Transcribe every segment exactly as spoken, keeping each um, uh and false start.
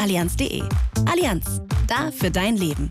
allianz punkt de. Allianz, da für dein Leben.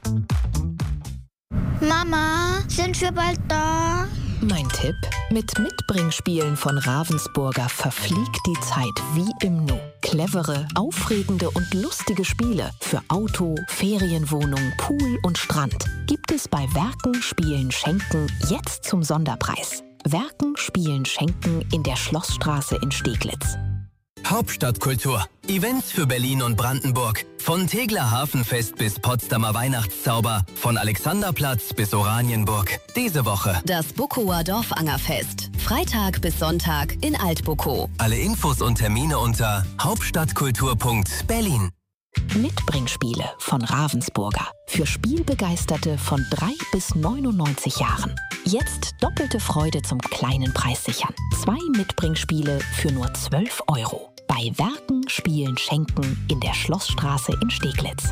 Mama, sind wir bald da? Mein Tipp: Mit Mitbringspielen von Ravensburger verfliegt die Zeit wie im Nu. Clevere, aufregende und lustige Spiele für Auto, Ferienwohnung, Pool und Strand gibt es bei Werken, Spielen, Schenken jetzt zum Sonderpreis. Werken, Spielen, Schenken in der Schlossstraße in Steglitz. Hauptstadtkultur. Events für Berlin und Brandenburg. Von Tegeler Hafenfest bis Potsdamer Weihnachtszauber. Von Alexanderplatz bis Oranienburg. Diese Woche Das Bukower Dorfangerfest. Freitag bis Sonntag in Alt-Bukow. alle Infos und Termine unter hauptstadtkultur punkt berlin. Mitbringspiele von Ravensburger. Für Spielbegeisterte von drei bis neunundneunzig Jahren. Jetzt doppelte Freude zum kleinen Preis sichern. Zwei Mitbringspiele für nur zwölf Euro. Bei Werken, Spielen, Schenken in der Schlossstraße in Steglitz.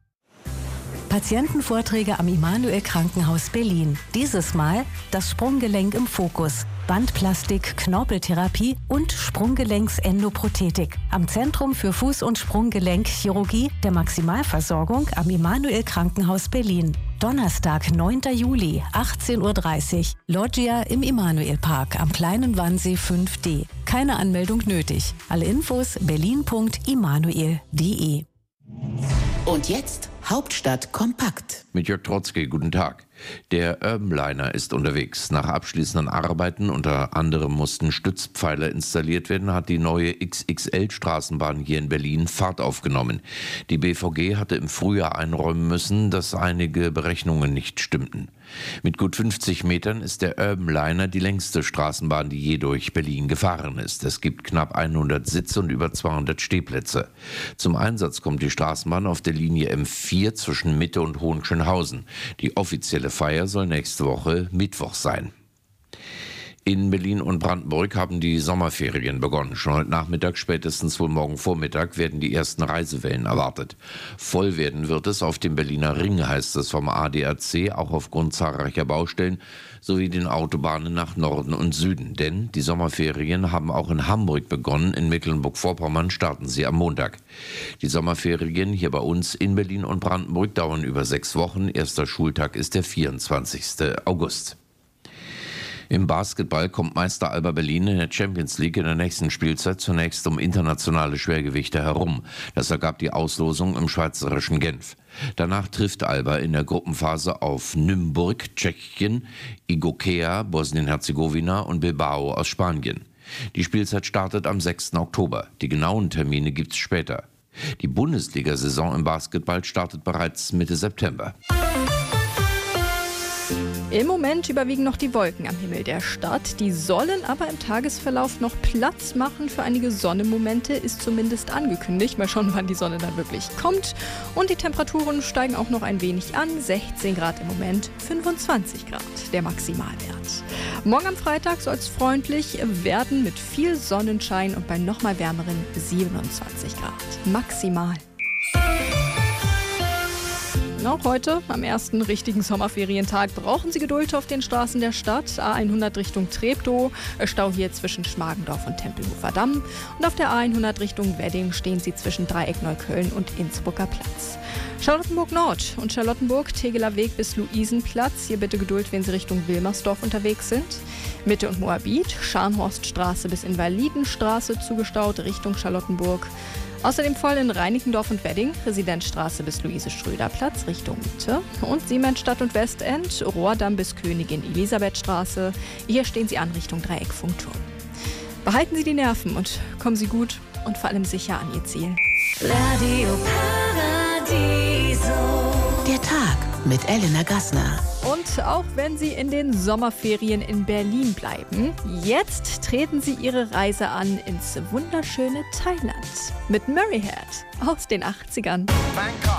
Patientenvorträge am Immanuel Krankenhaus Berlin. Dieses Mal das Sprunggelenk im Fokus. Bandplastik, Knorpeltherapie und Sprunggelenks-Endoprothetik. Am Zentrum für Fuß- und Sprunggelenkchirurgie der Maximalversorgung am Immanuel Krankenhaus Berlin. Donnerstag, neunter Juli, achtzehn Uhr dreißig. Loggia im Immanuel Park am Kleinen Wannsee fünf D. Keine Anmeldung nötig. Alle Infos berlin punkt immanuel punkt de. Und jetzt Hauptstadt kompakt. Mit Jörg Trotzki, guten Tag. Der Urbanliner ist unterwegs. Nach abschließenden Arbeiten, unter anderem mussten Stützpfeiler installiert werden, hat die neue X X L-Straßenbahn hier in Berlin Fahrt aufgenommen. Die B V G hatte im Frühjahr einräumen müssen, dass einige Berechnungen nicht stimmten. Mit gut fünfzig Metern ist der Urbanliner die längste Straßenbahn, die je durch Berlin gefahren ist. Es gibt knapp hundert Sitze und über zweihundert Stehplätze. Zum Einsatz kommt die Straßenbahn auf der Linie M vier zwischen Mitte und Hohenschönhausen. Die offizielle Feier soll nächste Woche Mittwoch sein. In Berlin und Brandenburg haben die Sommerferien begonnen. Schon heute Nachmittag, spätestens wohl morgen Vormittag, werden die ersten Reisewellen erwartet. Voll werden wird es auf dem Berliner Ring, heißt es vom A D A C, auch aufgrund zahlreicher Baustellen sowie den Autobahnen nach Norden und Süden. Denn die Sommerferien haben auch in Hamburg begonnen. In Mecklenburg-Vorpommern starten sie am Montag. Die Sommerferien hier bei uns in Berlin und Brandenburg dauern über sechs Wochen. Erster Schultag ist der vierundzwanzigste August. Im Basketball kommt Meister Alba Berlin in der Champions League in der nächsten Spielzeit zunächst um internationale Schwergewichte herum. Das ergab die Auslosung im schweizerischen Genf. Danach trifft Alba in der Gruppenphase auf Nymburk, Tschechien, Igokea, Bosnien-Herzegowina und Bilbao aus Spanien. Die Spielzeit startet am sechsten Oktober. Die genauen Termine gibt's später. Die Bundesliga-Saison im Basketball startet bereits Mitte September. Im Moment überwiegen noch die Wolken am Himmel der Stadt. Die sollen aber im Tagesverlauf noch Platz machen für einige Sonnenmomente, ist zumindest angekündigt. Mal schauen, wann die Sonne dann wirklich kommt. Und die Temperaturen steigen auch noch ein wenig an. sechzehn Grad im Moment, fünfundzwanzig Grad der Maximalwert. Morgen am Freitag soll es freundlich werden mit viel Sonnenschein und bei nochmal wärmeren siebenundzwanzig Grad. Maximal. Auch heute, am ersten richtigen Sommerferientag, brauchen Sie Geduld auf den Straßen der Stadt. A hundert Richtung Treptow, Stau hier zwischen Schmargendorf und Tempelhofer Damm. Und auf der A hundert Richtung Wedding stehen Sie zwischen Dreieck Neukölln und Innsbrucker Platz. Charlottenburg Nord und Charlottenburg, Tegeler Weg bis Luisenplatz. Hier bitte Geduld, wenn Sie Richtung Wilmersdorf unterwegs sind. Mitte und Moabit, Scharnhorststraße bis Invalidenstraße zugestaut Richtung Charlottenburg. Außerdem voll in Reinickendorf und Wedding, Residenzstraße bis Luise-Schröder-Platz Richtung Mitte und Siemensstadt und Westend, Rohrdamm bis Königin-Elisabeth-Straße. Hier stehen Sie an Richtung Dreieck-Funkturm. Behalten Sie die Nerven und kommen Sie gut und vor allem sicher an Ihr Ziel. Radio Paradiso. Der Tag mit Elena Gassner. Und auch wenn Sie in den Sommerferien in Berlin bleiben, jetzt treten Sie Ihre Reise an ins wunderschöne Thailand mit Murray Head aus den achtzigern. Bangkok.